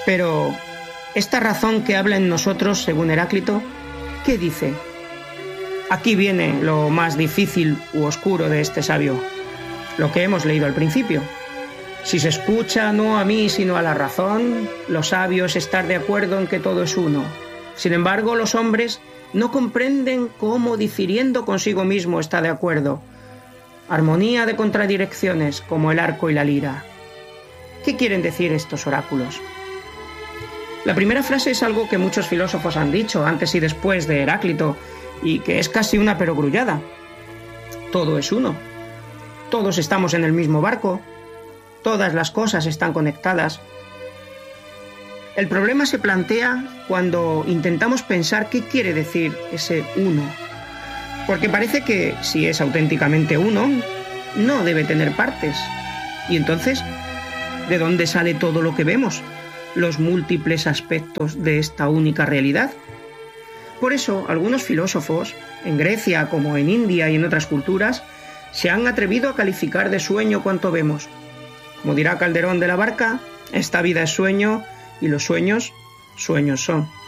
Pero esta razón que habla en nosotros, según Heráclito, ¿qué dice? Aquí viene lo más difícil u oscuro de este sabio, lo que hemos leído al principio. Si se escucha no a mí sino a la razón, lo sabio es estar de acuerdo en que todo es uno. Sin embargo, los hombres no comprenden cómo difiriendo consigo mismo está de acuerdo. Armonía de contradirecciones como el arco y la lira. ¿Qué quieren decir estos oráculos? La primera frase es algo que muchos filósofos han dicho antes y después de Heráclito y que es casi una perogrullada. Todo es uno. Todos estamos en el mismo barco. Todas las cosas están conectadas. El problema se plantea cuando intentamos pensar qué quiere decir ese uno. Porque parece que si es auténticamente uno, no debe tener partes. Y entonces, ¿de dónde sale todo lo que vemos? Los múltiples aspectos de esta única realidad. Por eso, algunos filósofos, en Grecia como en India y en otras culturas, se han atrevido a calificar de sueño cuanto vemos. Como dirá Calderón de la Barca, esta vida es sueño y los sueños, sueños son.